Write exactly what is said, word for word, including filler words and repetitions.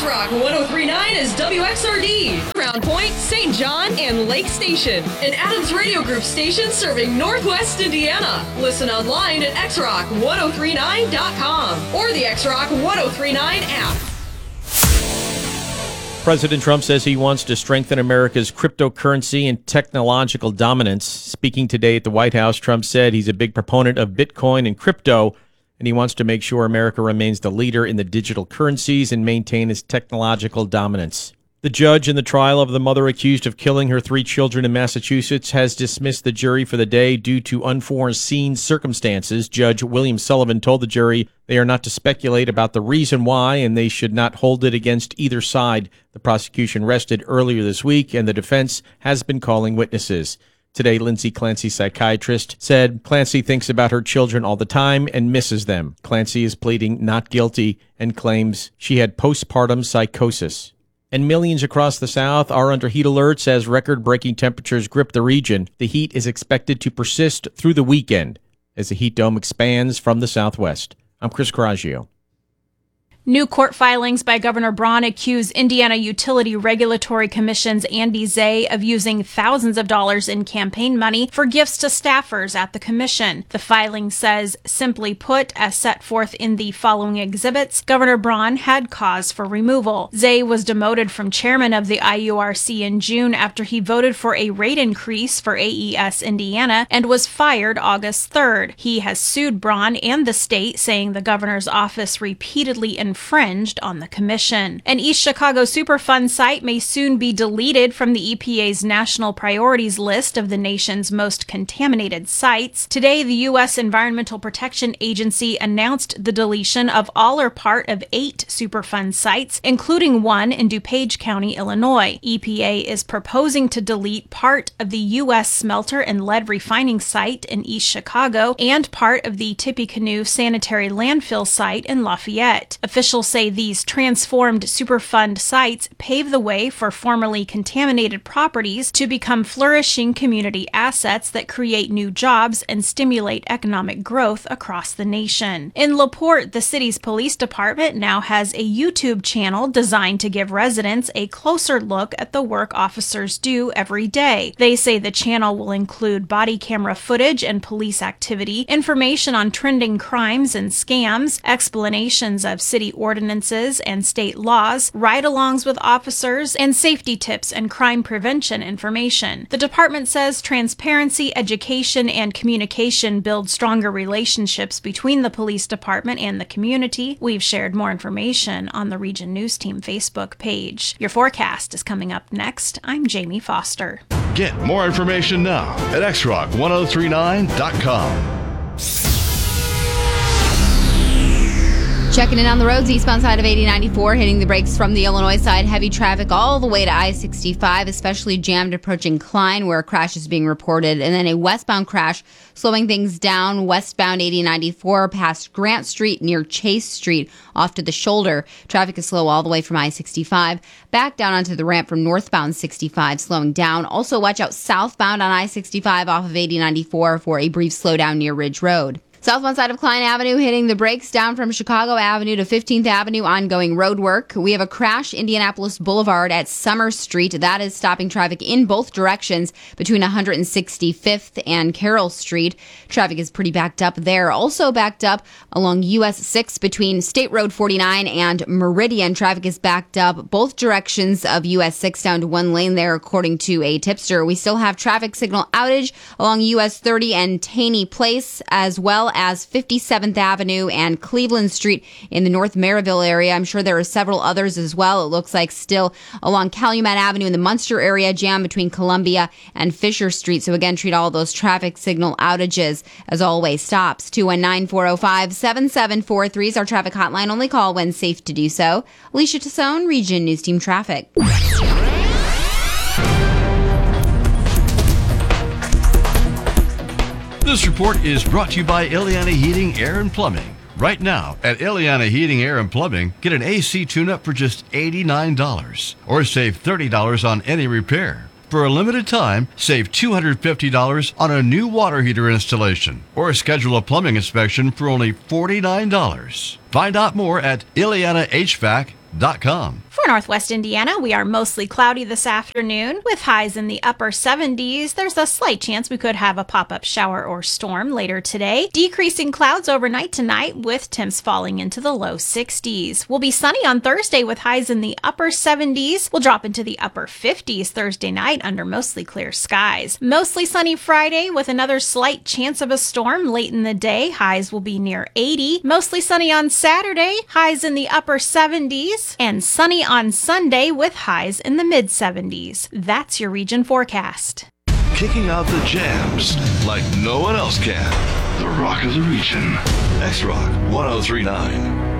X-Rock one oh three point nine is W X R D, Round Point, Saint John, and Lake Station. An Adams Radio Group station serving Northwest Indiana. Listen online at x rock one oh three nine dot com or the X-Rock one oh three point nine app. President Trump says he wants to strengthen America's cryptocurrency and technological dominance. Speaking today at the White House, Trump said he's a big proponent of Bitcoin and crypto, and he wants to make sure America remains the leader in the digital currencies and maintain its technological dominance. The judge in the trial of the mother accused of killing her three children in Massachusetts has dismissed the jury for the day due to unforeseen circumstances. Judge William Sullivan told the jury they are not to speculate about the reason why, and they should not hold it against either side. The prosecution rested earlier this week, and the defense has been calling witnesses. Today, Lindsay Clancy, psychiatrist, said Clancy thinks about her children all the time and misses them. Clancy is pleading not guilty and claims she had postpartum psychosis. And millions across the South are under heat alerts as record-breaking temperatures grip the region. The heat is expected to persist through the weekend as the heat dome expands from the southwest. I'm Chris Coraggio. New court filings by Governor Braun accuse Indiana Utility Regulatory Commission's Andy Zay of using thousands of dollars in campaign money for gifts to staffers at the commission. The filing says, simply put, as set forth in the following exhibits, Governor Braun had cause for removal. Zay was demoted from chairman of the I U R C in June after he voted for a rate increase for A E S Indiana and was fired August third. He has sued Braun and the state, saying the governor's office repeatedly infringed on the commission. An East Chicago Superfund site may soon be deleted from the E P A's national priorities list of the nation's most contaminated sites. Today, the U S Environmental Protection Agency announced the deletion of all or part of eight Superfund sites, including one in DuPage County, Illinois. E P A is proposing to delete part of the U S smelter and lead refining site in East Chicago and part of the Tippecanoe sanitary landfill site in Lafayette. Officials say these transformed Superfund sites pave the way for formerly contaminated properties to become flourishing community assets that create new jobs and stimulate economic growth across the nation. In LaPorte, the city's police department now has a YouTube channel designed to give residents a closer look at the work officers do every day. They say the channel will include body camera footage and police activity, information on trending crimes and scams, explanations of city ordinances and state laws, ride-alongs with officers, and safety tips and crime prevention information. The department says transparency, education, and communication build stronger relationships between the police department and the community. We've shared more information on the Region News Team Facebook page. Your forecast is coming up next. I'm Jamie Foster. Get more information now at x rock one oh three nine dot com. Checking in on the roads, eastbound side of eighty ninety-four, hitting the brakes from the Illinois side. Heavy traffic all the way to I sixty-five, especially jammed approaching Klein, where a crash is being reported. And then a westbound crash slowing things down westbound eighty ninety-four past Grant Street near Chase Street off to the shoulder. Traffic is slow all the way from I sixty-five. Back down onto the ramp from northbound sixty-five, slowing down. Also watch out southbound on I sixty-five off of eighty ninety-four for a brief slowdown near Ridge Road. Southbound side of Klein Avenue, hitting the brakes down from Chicago Avenue to fifteenth Avenue, ongoing road work. We have a crash, Indianapolis Boulevard at Summer Street. That is stopping traffic in both directions between one hundred sixty-fifth and Carroll Street. Traffic is pretty backed up there. Also backed up along U S six between State Road forty-nine and Meridian. Traffic is backed up both directions of U S six down to one lane there, according to a tipster. We still have traffic signal outage along U S thirty and Taney Place, as well as fifty-seventh Avenue and Cleveland Street in the North Maryville area. I'm sure there are several others as well. It looks like still along Calumet Avenue in the Munster area, jam between Columbia and Fisher Street. So again, treat all those traffic signal outages as always stops. two one nine, four oh five, seven seven four three is our traffic hotline. Only call when safe to do so. Alicia Tassone, Region News Team Traffic. This report is brought to you by Ileana Heating, Air, and Plumbing. Right now, at Ileana Heating, Air, and Plumbing, get an A C tune-up for just eighty-nine dollars or save thirty dollars on any repair. For a limited time, save two hundred fifty dollars on a new water heater installation or schedule a plumbing inspection for only forty-nine dollars. Find out more at ileana h v a c dot com. For For Northwest Indiana, we are mostly cloudy this afternoon with highs in the upper seventies. There's a slight chance we could have a pop-up shower or storm later today. Decreasing clouds overnight tonight with temps falling into the low sixties. We'll be sunny on Thursday with highs in the upper seventies. We'll drop into the upper fifties Thursday night under mostly clear skies. Mostly sunny Friday with another slight chance of a storm late in the day. Highs will be near eighty. Mostly sunny on Saturday. Highs in the upper seventies. And sunny on Sunday with highs in the mid seventies. That's your region forecast. Kicking out the jams like no one else can. The Rock of the Region. X-Rock one oh three point nine.